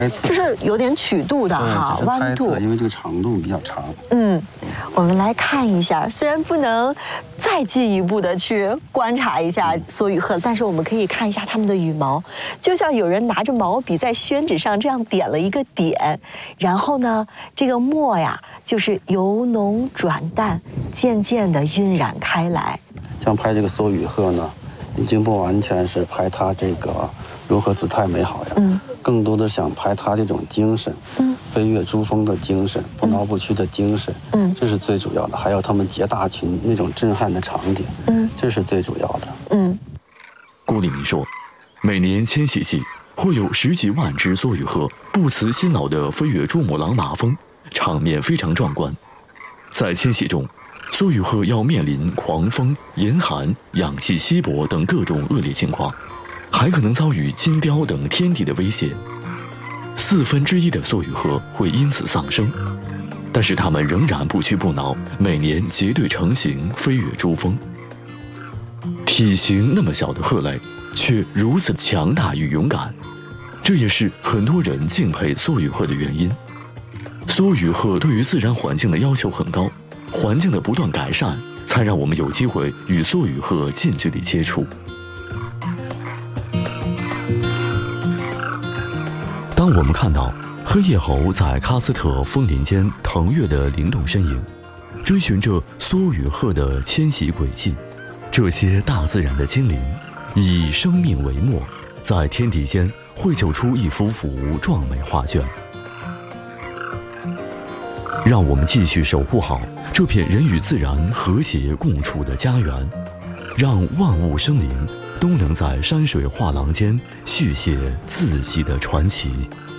就是有点曲度的哈，弯度， 因为这个长度比较长。 我们来看一下，虽然不能再进一步的去观察一下梭羽鹤，但是我们可以看一下它们的羽毛，就像有人拿着毛笔在宣纸上这样点了一个点，然后呢，这个墨呀就是由浓转淡，渐渐的晕染开来。 像拍这个梭羽鹤呢，已经不完全是拍它这个如何姿态美好呀，更多的想拍它这种精神，飞跃珠峰的精神，不挠不屈的精神，这是最主要的。还有他们结大群那种震撼的场景，这是最主要的。 顾立明说，每年迁徙季会有10几万只梭羽鹤不辞辛劳地飞越珠穆朗玛峰，场面非常壮观。在迁徙中，梭羽鹤要面临狂风、严寒、氧气稀薄等各种恶劣情况，还可能遭遇金雕等天敌的威胁。1/4的梭羽鹤会因此丧生，但是它们仍然不屈不挠，每年结队成行飞越珠峰。体型那么小的鹤类，却如此强大与勇敢，这也是很多人敬佩梭羽鹤的原因。梭羽鹤对于自然环境的要求很高，环境的不断改善，才让我们有机会与梭羽鹤近距离接触。当我们看到黑叶猴在喀斯特枫林间腾跃的灵动身影，追寻着梭羽鹤的迁徙轨迹，这些大自然的精灵以生命为墨，在天地间绘就出一幅幅壮美画卷。让我们继续守护好这片人与自然和谐共处的家园，让万物生灵都能在山水画廊间续写自己的传奇。